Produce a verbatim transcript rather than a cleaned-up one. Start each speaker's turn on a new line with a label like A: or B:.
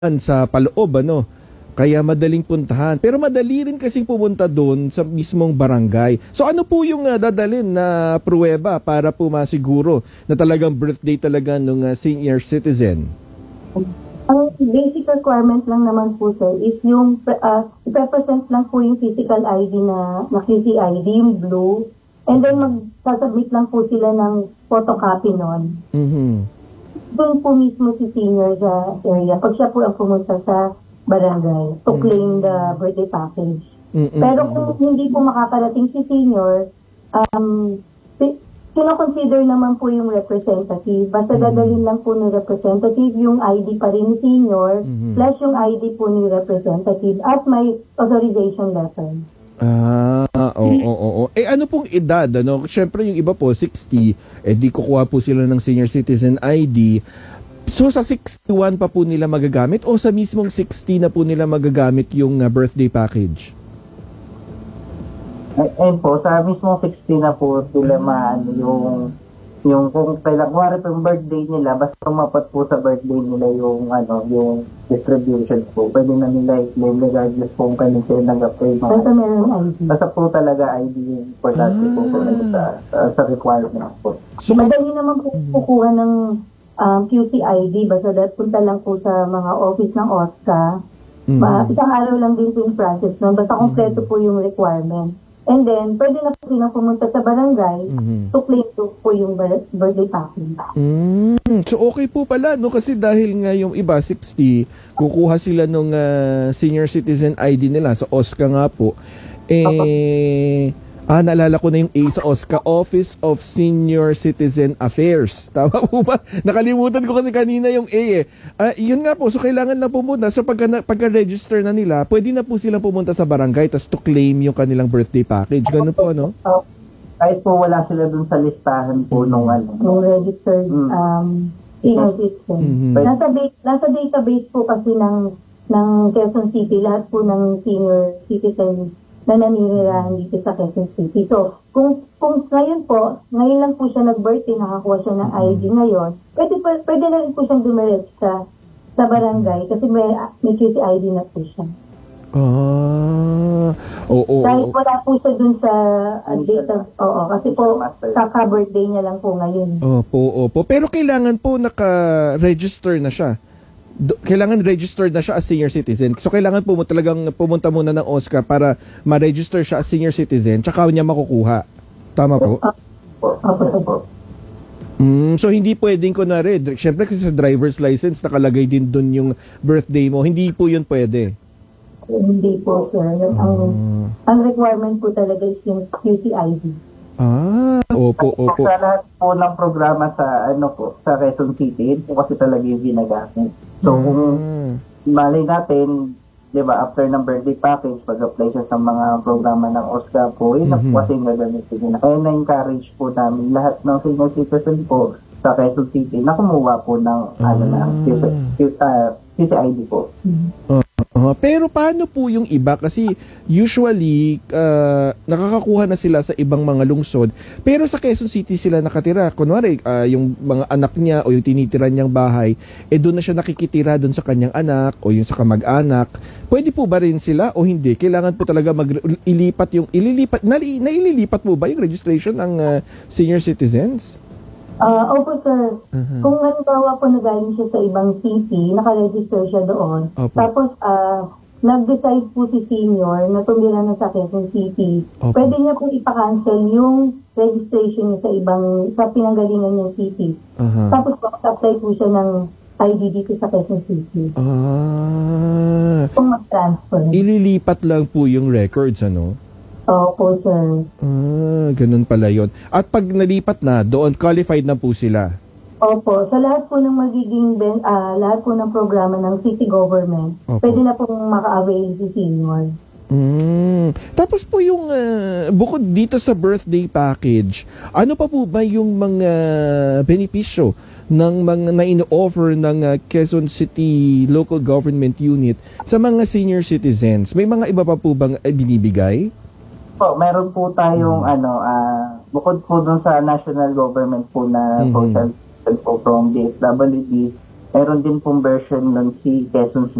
A: sa paloob, ano? Kaya madaling puntahan. Pero madali rin kasing pumunta doon sa mismong barangay. So ano po yung uh, dadalhin na pruweba para po masiguro na talagang birthday talaga ng uh, senior citizen?
B: Ang basic requirement lang naman po, sir, is yung uh, i-represent lang po yung physical I D na, na Q C I D, yung blue. And then mag-submit lang po sila ng photocopy nun.
A: Mm-hmm.
B: Doon po mismo si senior sa area. Pag siya po ang pumunta sa barangay to claim the birthday package.
A: Mm-mm.
B: Pero kung hindi po makakarating si senior, um, kino-consider naman po yung representative. Basta mm-hmm. dadalhin lang po ni representative yung I D pa rin ni senior, mm-hmm. plus yung I D po ni representative at may authorization letter.
A: Ah, oo, oo, oo. Eh ano pong edad, ano? Siyempre yung iba po, sixty, eh di kukuha po sila ng senior citizen I D. So sa sixty-one pa po nila magagamit o sa mismong sixty na po nila magagamit yung uh, birthday package?
C: Ay, ayun po, sa mismong sixty na po sila maano yung yung kung kailan kuwari yung birthday nila, basta umapat po sa birthday nila yung ano, yung distribution po. Pwede na nila i-claim regardless kung kailan sila nag-apply.
B: Basta meron I D.
C: Basta po talaga I D yung importante ah. po, po sa, sa, sa requirement po.
B: So, madali naman po kukuha ng um, Q C I D. Basta dahil punta lang po sa mga office ng O S C A. Mm-hmm. Ma- isang araw lang din po yung process nun. Basta kompleto po yung requirement. And then, pwede na po silang pumunta sa barangay mm-hmm. to claim to po yung birthday package.
A: Mm, so okay po pala, no? Kasi dahil nga yung iba, sixty, kukuha sila nung uh, senior citizen I D nila sa O S C A nga po. Eh, ah, naalala ko na yung A sa O S C A, Office of Senior Citizen Affairs. Tama po ba? Nakalimutan ko kasi kanina yung A eh. Ah, yun nga po, so kailangan na pumunta. So pagka, pagka-register na nila, pwede na po silang pumunta sa barangay tas to claim yung kanilang birthday package. Ganun po, ano?
C: Oh, kahit po wala sila dun sa listahan po nung ano.
B: Nung registered mm. um, senior citizen. Mm-hmm. Nasa, ba- nasa database po kasi ng, ng Quezon City, lahat po ng senior citizen na naninirahan dito sa Quezon City. So, kung kung ngayon po, ngayon lang po siya nag-birthday, nakakuha siya ng I D ngayon, pwede, pwede na rin po siyang dumiretso sa, sa barangay kasi may, may Q C I D na po siya.
A: Ah, oo. Oh, oh,
B: Dahil wala po siya dun sa uh, data, oo, kasi po kaka-birthday niya lang po ngayon.
A: Opo, opo. Pero kailangan po naka-register na siya. Do, kailangan registered na siya as senior citizen. So kailangan po mo talagang pumunta muna ng O S C A para ma-register siya as senior citizen tsaka niya makukuha. Tama po? Mm, so hindi pwedeng kunwari, syempre kasi sa driver's license nakalagay din doon yung birthday mo. Hindi po yun pwede.
B: Hindi po, sir. Ang, uh, ang requirement po talaga is yung Q C I D.
A: Ah, opo, opo.
C: Sa lahat po ng programa sa ano po, sa Quezon City, yun po kasi talaga yung ginagamit. So, hmm. kung malay natin, di ba, after ng birthday package, pag-apply siya sa mga programa ng O S C A po, yun mm-hmm. po kasi yung gagamitin nila. Kaya na-encourage po namin lahat ng senior citizen po sa Quezon City na kumuha po ng hmm. ano na, Q C I D po.
B: Mm-hmm.
A: Uh, uh, pero paano po yung iba? Kasi usually, uh, nakakakuha na sila sa ibang mga lungsod, pero sa Quezon City sila nakatira. Kunwari, uh, yung mga anak niya o yung tinitira niyang bahay, eh doon na siya nakikitira doon sa kanyang anak o yung sa kamag-anak. Pwede po ba rin sila o hindi? Kailangan po talaga mag-ilipat yung, ililipat, na, naililipat po ba yung registration ng uh, senior citizens?
B: Uh, opo, sir. Uh-huh. Kung halimbawa po nagaling siya sa ibang city, nakaregister siya doon. Opo. Tapos, uh, nag-decide po si senior na tumira na sa Quezon City. Opo. Pwede niya po ipa-cancel yung registration niya sa ibang, sa pinanggalingan niyang city. Uh-huh. Tapos, mag-apply po siya ng I D dito sa Quezon City.
A: Ah.
B: Kung mag-transfer.
A: Ililipat lang po yung records, ano?
B: Opo, sir.
A: Ah, ganun pala yun. At pag nalipat na, doon qualified na po sila?
B: Opo. Sa lahat po ng magiging, uh, lahat po ng programa ng city government, Opo. Pwede na pong maka-avail si senior.
A: Mm. Tapos po yung, uh, bukod dito sa birthday package, ano pa po ba yung mga benepisyo ng mga na ino-offer ng uh, Quezon City Local Government Unit sa mga senior citizens? May mga iba pa po bang uh, binibigay?
C: Po, meron po tayong hmm. ano, uh, bukod po dun sa national government po na hmm. social assistance po from D S W D, meron din pong version nun si Quezon